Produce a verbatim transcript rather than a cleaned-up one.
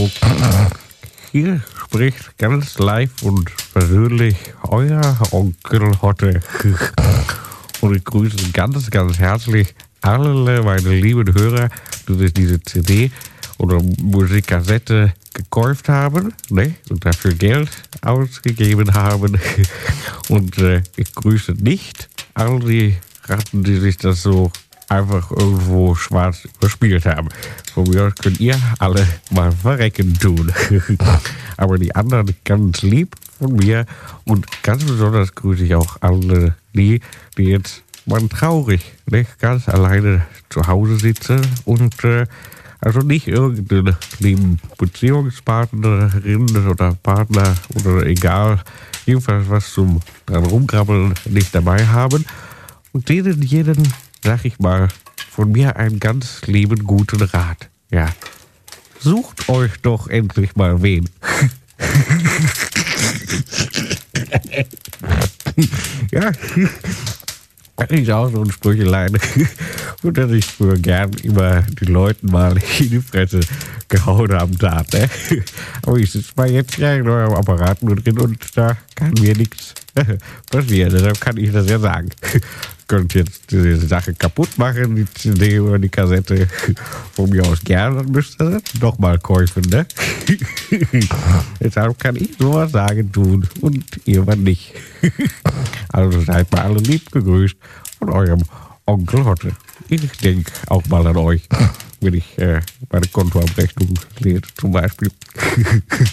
Hallo. Hier spricht ganz live und persönlich euer Onkel Hotte. Und ich grüße ganz, ganz herzlich alle meine lieben Hörer, die sich diese C D oder Musikkassette gekauft haben, ne? Und dafür Geld ausgegeben haben. Und äh, ich grüße nicht all die Ratten, die sich das so einfach irgendwo schwarz überspielt haben. Von mir aus könnt ihr alle mal verrecken tun. Aber die anderen ganz lieb von mir. Und ganz besonders grüße ich auch alle die, die jetzt mal traurig, nicht ganz alleine zu Hause sitzen und äh, also nicht irgendeine lieben Beziehungspartnerin oder Partner oder egal, jedenfalls was zum dran rumkrabbeln nicht dabei haben. Und denen jeden, sag ich mal, von mir einen ganz lieben guten Rat. Ja, sucht euch doch endlich mal wen. Ja, das ist auch so ein Sprüchelein. Und dass ich früher gern immer die Leuten mal in die Fresse gehauen haben tat. Ne? Aber ich sitze mal jetzt ja in eurem Apparat nur drin und da kann mir nichts passieren. Deshalb kann ich das ja sagen. Könnt jetzt diese Sache kaputt machen, die C D oder die Kassette. Von mir aus gerne, dann müsst ihr das doch mal kaufen, ne? Deshalb kann ich sowas sagen tun und irgendwann nicht. Also seid mal alle lieb gegrüßt von eurem Onkel Hotte. Ich denke auch mal an euch, wenn ich äh, meine Kontoabrechnung lese zum Beispiel.